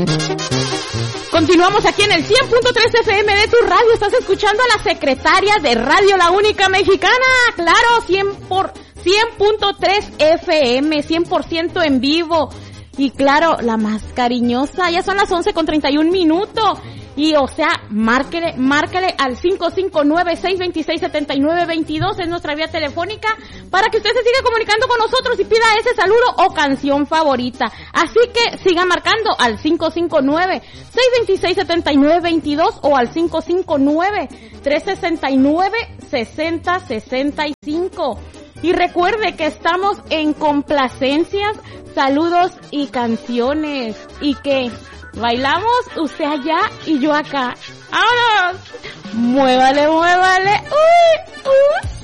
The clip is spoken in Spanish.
Continuamos aquí en el 100.3 FM de tu radio. Estás escuchando a la secretaria de Radio La Única Mexicana. Claro, 100.3 FM, 100% en vivo. Y claro, la más cariñosa. Ya son las 11:31. Y o sea, márquele al 559-626-7922, es nuestra vía telefónica, para que usted se siga comunicando con nosotros y pida ese saludo o canción favorita. Así que siga marcando al 559-626-7922 o al 559-369-6065. Y recuerde que estamos en complacencias, saludos y canciones. Y que bailamos usted allá y yo acá. ¡Vámonos! ¡Muévale! ¡Uy!